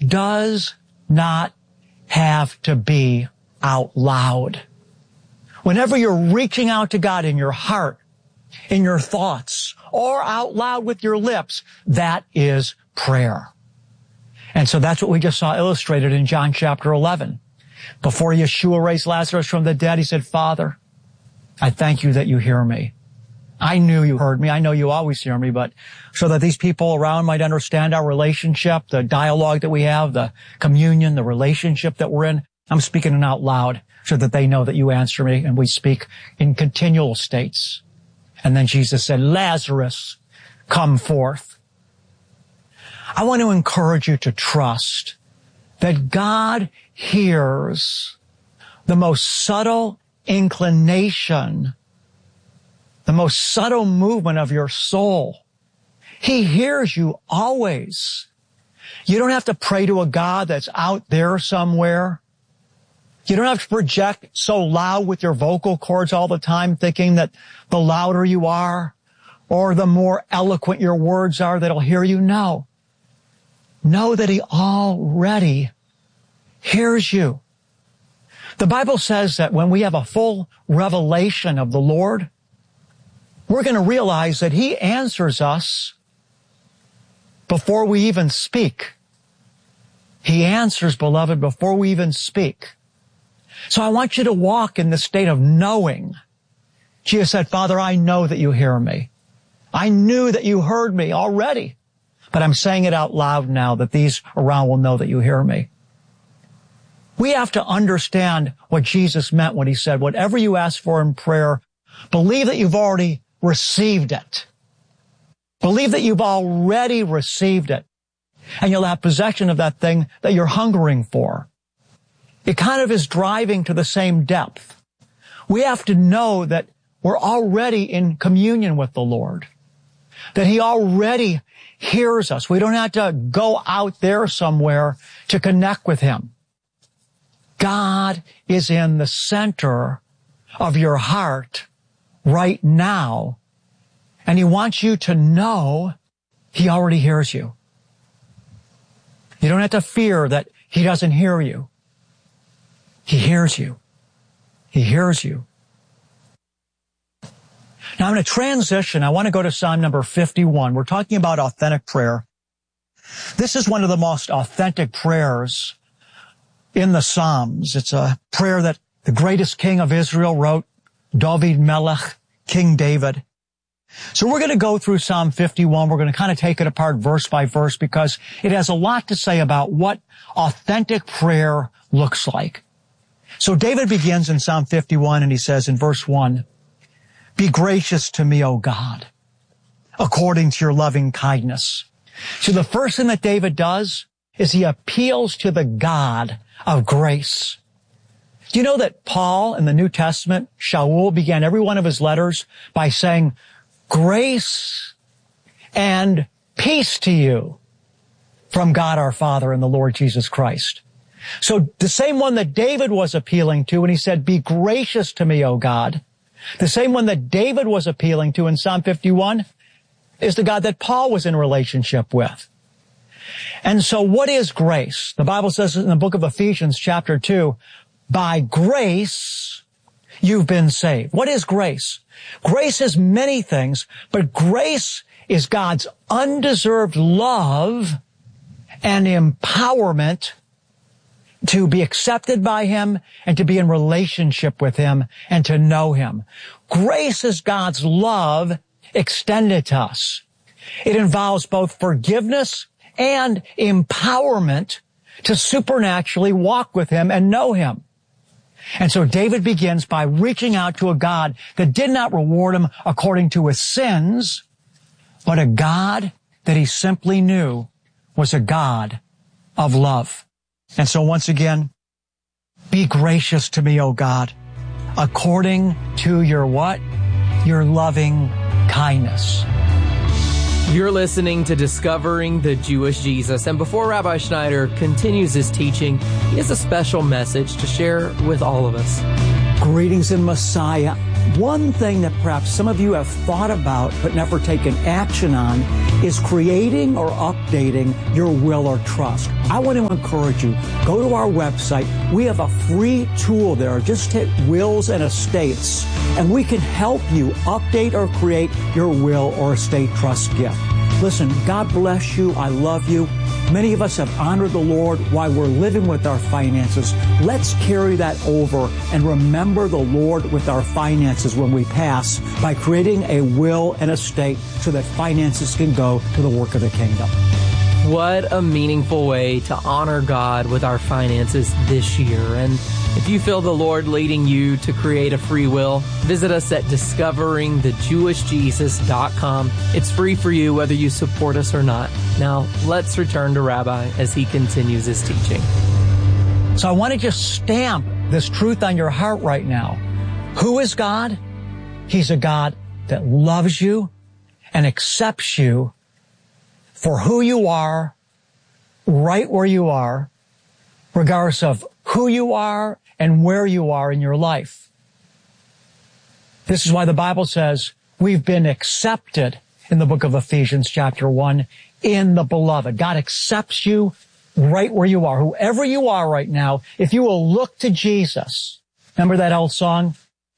does not have to be out loud. Whenever you're reaching out to God in your heart, in your thoughts, or out loud with your lips, that is prayer. And so that's what we just saw illustrated in John chapter 11. Before Yeshua raised Lazarus from the dead, he said, Father, I thank you that you hear me. I knew you heard me. I know you always hear me, but so that these people around might understand our relationship, the dialogue that we have, the communion, the relationship that we're in, I'm speaking it out loud so that they know that you answer me, and we speak in continual states. And then Jesus said, Lazarus, come forth. I want to encourage you to trust that God hears the most subtle inclination, the most subtle movement of your soul. He hears you always. You don't have to pray to a God that's out there somewhere. You don't have to project so loud with your vocal cords all the time, thinking that the louder you are or the more eloquent your words are, that He'll hear you. No. Know that He already hears you. The Bible says that when we have a full revelation of the Lord, we're going to realize that He answers us before we even speak. He answers, beloved, before we even speak. So I want you to walk in the state of knowing. Jesus said, Father, I know that you hear me. I knew that you heard me already, but I'm saying it out loud now that these around will know that you hear me. We have to understand what Jesus meant when He said, whatever you ask for in prayer, believe that you've already received it. Believe that you've already received it, and you'll have possession of that thing that you're hungering for. It kind of is driving to the same depth. We have to know that we're already in communion with the Lord, that He already hears us. We don't have to go out there somewhere to connect with Him. God is in the center of your heart right now, and He wants you to know He already hears you. You don't have to fear that He doesn't hear you. He hears you. He hears you. Now I'm going to transition. I want to go to Psalm number 51. We're talking about authentic prayer. This is one of the most authentic prayers in the Psalms. It's a prayer that the greatest king of Israel wrote, David Melech, King David. So we're going to go through Psalm 51. We're going to kind of take it apart verse by verse because it has a lot to say about what authentic prayer looks like. So David begins in Psalm 51 and he says in verse 1, Be gracious to me, O God, according to your loving kindness. So the first thing that David does is he appeals to the God of grace. Do you know that Paul in the New Testament, Shaul, began every one of his letters by saying, grace and peace to you from God our Father and the Lord Jesus Christ. So the same one that David was appealing to when he said, be gracious to me, O God, the same one that David was appealing to in Psalm 51 is the God that Paul was in relationship with. And so what is grace? The Bible says in the book of Ephesians chapter 2, by grace you've been saved. What is grace? Grace is many things, but grace is God's undeserved love and empowerment to be accepted by Him and to be in relationship with Him and to know Him. Grace is God's love extended to us. It involves both forgiveness and empowerment to supernaturally walk with Him and know Him. And so David begins by reaching out to a God that did not reward him according to his sins, but a God that he simply knew was a God of love. And so once again, be gracious to me, O God, according to your what? Your loving kindness. You're listening to Discovering the Jewish Jesus. And before Rabbi Schneider continues his teaching, he has a special message to share with all of us. Greetings in Messiah. One thing that perhaps some of you have thought about but never taken action on is creating or updating your will or trust. I want to encourage you, go to our website. We have a free tool there. Just hit Wills and Estates, and we can help you update or create your will or estate trust gift. Listen, God bless you. I love you. Many of us have honored the Lord while we're living with our finances. Let's carry that over and remember the Lord with our finances when we pass by creating a will and estate so that finances can go to the work of the kingdom. What a meaningful way to honor God with our finances this year. And if you feel the Lord leading you to create a free will, visit us at discoveringthejewishjesus.com. It's free for you whether you support us or not. Now, let's return to Rabbi as he continues his teaching. So I want to just stamp this truth on your heart right now. Who is God? He's a God that loves you and accepts you for who you are, right where you are, regardless of who you are and where you are in your life. This is why the Bible says we've been accepted in the book of Ephesians chapter 1 in the beloved. God accepts you right where you are, whoever you are right now. If you will look to Jesus, remember that old song?